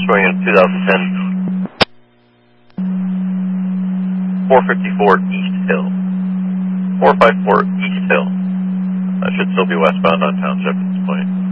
Swing in 2010. 454 East Hill. 454 East Hill. That should still be westbound on Township at this point.